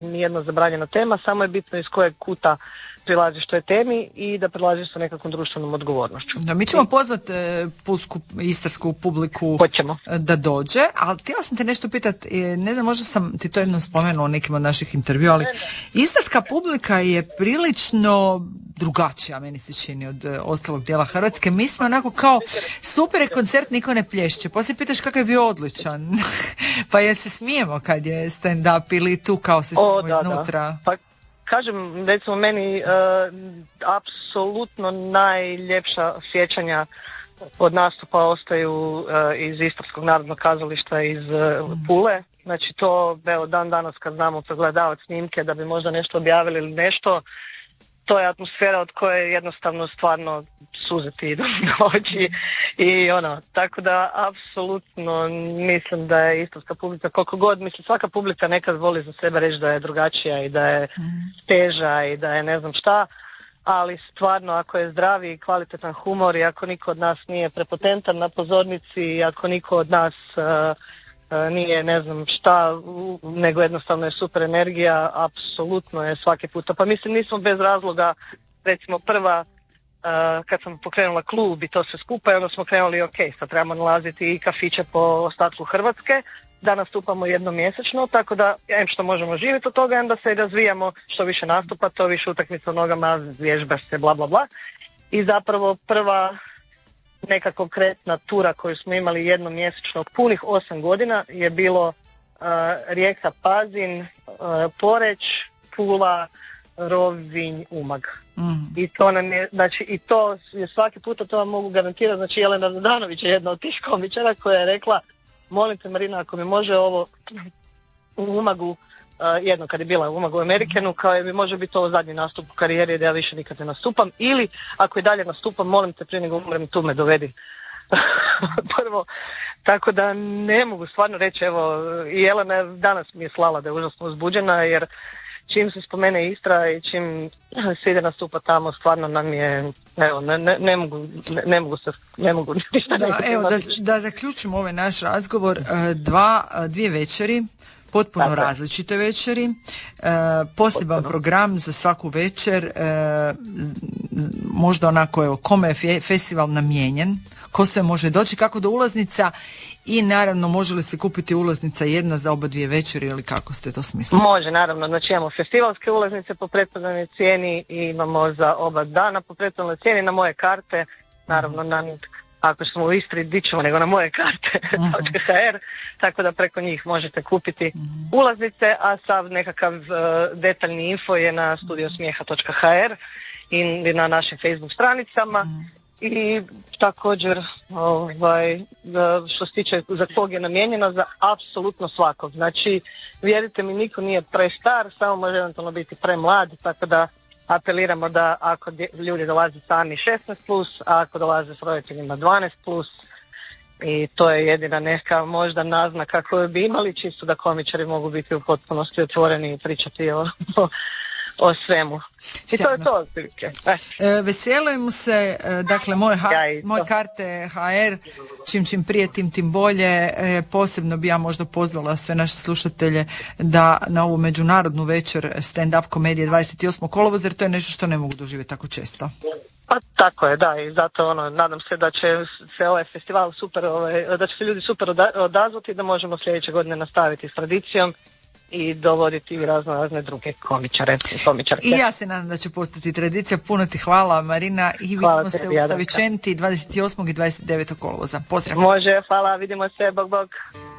nijedna zabranjena tema, samo je bitno iz kojeg kuta prilaziš toj temi i da prilaziš sa nekakvom društvenom odgovornošću. Da, mi ćemo pozvati pulsku istarsku publiku da dođe, ali htjela sam te nešto pitati, ne znam, možda sam ti to jednom spomenula u nekim od naših intervjua, ali istarska publika je prilično drugačija, meni se čini, od ostalog dijela Hrvatske. Mi smo onako kao, super je koncert, niko ne plješće. Poslije pitaš kakav je bio odličan. Pa je se smijemo kad je stand-up ili tu kao se smijemo iznutra. Pa kažem, recimo meni apsolutno najljepša sjećanja od nastupa ostaju iz Istarskog narodnog kazališta iz Pule. Znači to, evo, dan danas kad znamo pregledavati snimke da bi možda nešto objavili ili nešto, to je atmosfera od koje jednostavno stvarno suze ti idu na oči i ono, tako da apsolutno mislim da je istarska publika, koliko god, mislim, svaka publika nekad voli za sebe reći da je drugačija i da je teža i da je ne znam šta, ali stvarno ako je zdravi i kvalitetan humor i ako niko od nas nije prepotentan na pozornici i ako niko od nas nije ne znam šta, nego jednostavno je super energija, apsolutno je svaki puta. Pa mislim nismo bez razloga, recimo prva kad sam pokrenula klub i to sve skupa i onda smo krenuli ok, sad trebamo nalaziti i kafiće po ostatku Hrvatske, da nastupamo jednom mjesečno, tako da što možemo živjeti od toga, onda se razvijamo, što više nastupa, to više utakmica nogama, vježbaš se, bla bla bla. I zapravo prva neka konkretna tura koju smo imali jednom mjesečno od punih 8 godina je bilo Rijeka, Pazin, Poreč, Pula, Rovinj, Umag. I to nam je, znači i to je svaki puta, to vam mogu garantirati, znači Jelena Zadanović je jedna od tih komičara koja je rekla, molim te Marina, ako mi može ovo u Umagu, jedno kad je bila u Umagu u Amerikanu, kao je mi može biti ovo zadnji nastup u karijeri da ja više nikad ne nastupam, ili ako i dalje nastupam, molim te prije nego umrem tu me dovedi. Prvo, tako da ne mogu stvarno reći, evo, i Jelena danas mi je slala da je užasno uzbuđena, jer čim se spomene Istra i čim se ide nastupa tamo, stvarno nam je, evo, ne mogu ništa. Da zaključimo ovaj naš razgovor, dvije večeri, potpuno različite večeri, poseban program za svaku večer, možda onako, evo, kome je festival namijenjen, ko sve može doći, kako do ulaznica i naravno može li se kupiti ulaznica jedna za oba dvije večeri ili kako ste to smislili? Može, naravno, znači imamo festivalske ulaznice po pretpostavloj cijeni i imamo za oba dana po pretpostavloj cijeni na moje karte, naravno ako smo u Istri, dićemo nego na moje karte.hr, tako da preko njih možete kupiti ulaznice, a sav nekakav detaljni info je na studiosmijeha.hr i na našim Facebook stranicama. I također, što se tiče za kog je namijenjeno, za apsolutno svakog. Znači, vjerujte mi, niko nije prestar, samo može eventualno biti premlad, tako da apeliramo da ako ljudi dolaze sami 16+, a ako dolaze s roditeljima 12+, i to je jedina neka možda naznaka koju bi imali, čisto da komičari mogu biti u potpunosti otvoreni i pričati o svemu. I to je to otprilike. Veselim se, dakle, moje karte HR, čim prije tim bolje. Posebno bi ja možda pozvala sve naše slušatelje da na ovu međunarodnu večer stand-up komedije 28. kolovoza, jer to je nešto što ne mogu doživjeti tako često. Pa tako je, da, i zato nadam se da će se ovaj festival super, da će se ljudi super odazvati, da možemo sljedeće godine nastaviti s tradicijom i dovoditi razne druge komičare i komičarke. I ja se nadam da će postati tradicija. Puno ti hvala, Marina, i vidimo se u Savičenti 28. i 29. kolovoza. Pozdrav. Može, hvala, vidimo se, bog.